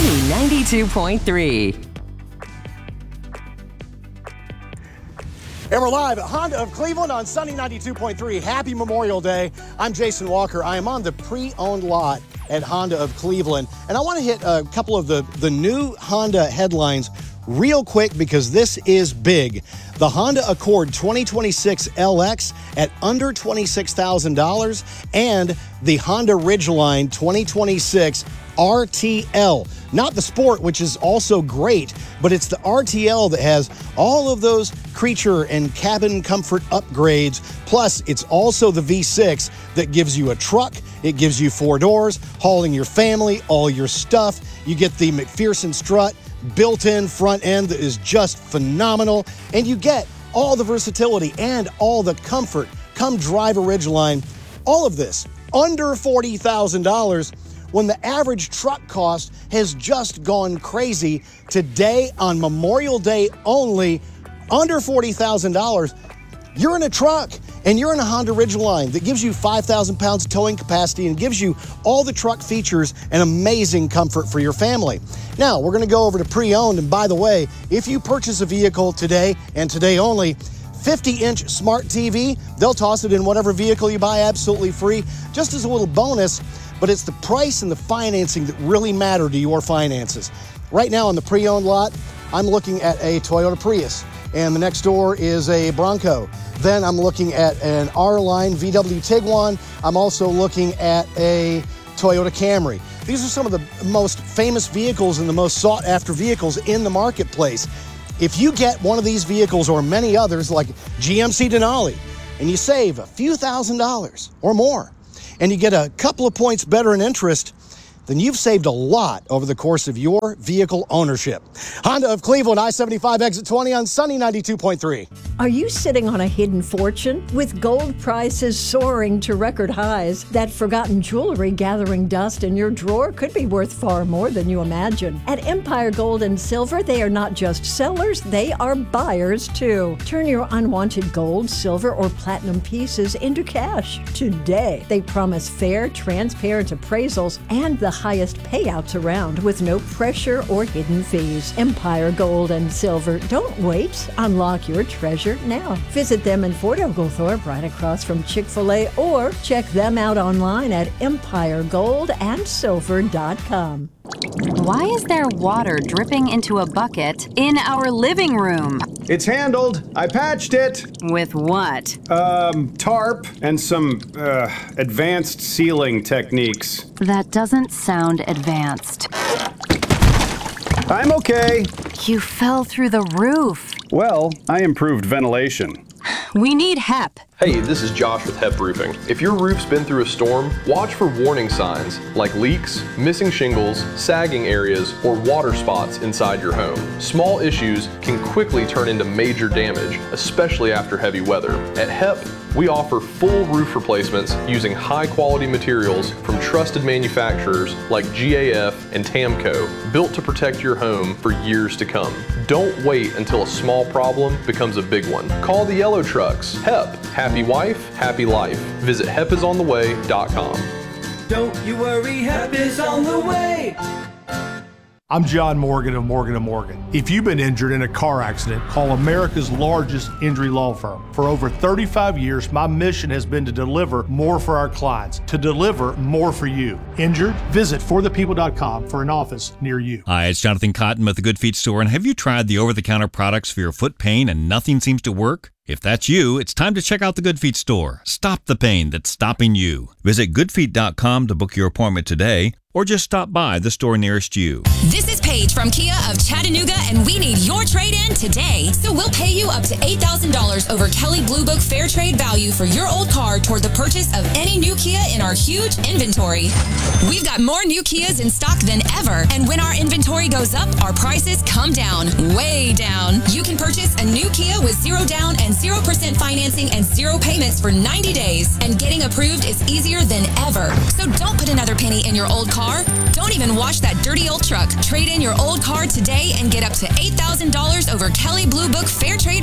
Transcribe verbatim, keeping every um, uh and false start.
Sunny ninety-two point three. And we're live at Honda of Cleveland on Sunny ninety-two point three. Happy Memorial Day. I'm Jason Walker. I am on the pre-owned lot at Honda of Cleveland. And I want to hit a couple of the, the new Honda headlines real quick because this is big. The Honda Accord twenty twenty-six L X at under twenty-six thousand dollars and the Honda Ridgeline twenty twenty-six R T L. Not the Sport, which is also great, but it's the R T L that has all of those creature and cabin comfort upgrades. Plus, it's also the V six that gives you a truck. It gives you four doors, hauling your family, all your stuff. You get the McPherson strut, built-in front end that is just phenomenal. And you get all the versatility and all the comfort. Come drive a Ridgeline. All of this under forty thousand dollars. When the average truck cost has just gone crazy. Today on Memorial Day only, under forty thousand dollars, you're in a truck and you're in a Honda Ridgeline that gives you five thousand pounds of towing capacity and gives you all the truck features and amazing comfort for your family. Now, we're gonna go over to pre-owned, and by the way, if you purchase a vehicle today and today only, fifty inch smart T V, they'll toss it in whatever vehicle you buy absolutely free, just as a little bonus. But it's the price and the financing that really matter to your finances. Right now on the pre-owned lot, I'm looking at a Toyota Prius, and the next door is a Bronco. Then I'm looking at an R-Line V W Tiguan. I'm also looking at a Toyota Camry. These are some of the most famous vehicles and the most sought-after vehicles in the marketplace. If you get one of these vehicles or many others like G M C Denali, and you save a few thousand dollars or more, and you get a couple of points better in interest, then you've saved a lot over the course of your vehicle ownership. Honda of Cleveland, I seventy-five exit twenty on Sunny ninety-two point three. Are you sitting on a hidden fortune? With gold prices soaring to record highs, that forgotten jewelry gathering dust in your drawer could be worth far more than you imagine. At Empire Gold and Silver, they are not just sellers, they are buyers too. Turn your unwanted gold, silver, or platinum pieces into cash today. They promise fair, transparent appraisals and the highest payouts around with no pressure or hidden fees. Empire Gold and Silver. Don't wait. Unlock your treasure now. Visit them in Fort Oglethorpe right across from Chick-fil-A or check them out online at empire gold and silver dot com. Why is there water dripping into a bucket in our living room? It's handled. I patched it. With what? Um, tarp and some, uh, advanced sealing techniques. That doesn't sound advanced. I'm okay. You fell through the roof. Well, I improved ventilation. We need H E P. Hey, this is Josh with H E P Roofing. If your roof's been through a storm, watch for warning signs like leaks, missing shingles, sagging areas, or water spots inside your home. Small issues can quickly turn into major damage, especially after heavy weather. At H E P, we offer full roof replacements using high-quality materials from trusted manufacturers like G A F and Tamco, built to protect your home for years to come. Don't wait until a small problem becomes a big one. Call the Yellow Trucks. H E P. Happy wife, happy life. Visit H E P is on the way dot com. Don't you worry, H E P is on the way. I'm John Morgan of Morgan and Morgan. If you've been injured in a car accident, call America's largest injury law firm. For over thirty-five years, my mission has been to deliver more for our clients, to deliver more for you. Injured? Visit for the people dot com for an office near you. Hi, it's Jonathan Cotton with the Good Feet Store, and have you tried the over-the-counter products for your foot pain and nothing seems to work? If that's you, it's time to check out the Good Feet Store. Stop the pain that's stopping you. Visit good feet dot com to book your appointment today, or just stop by the store nearest you. This is Paige from Kia of Chattanooga, and we need your trade-in today. So we'll pay you up to eight thousand dollars over Kelley Blue Book Fair Trade value for your old car toward the purchase of any new Kia in our huge inventory. We've got more new Kias in stock than ever, and when our inventory goes up, our prices come down, way down. You can purchase a new Kia with zero down and zero percent financing and zero payments for ninety days, and getting approved is easier than ever. So don't put another penny in your old car. Don't even wash that dirty old truck. Trade in your old car today and get up to eight thousand dollars over Kelley Blue Book Fair Trade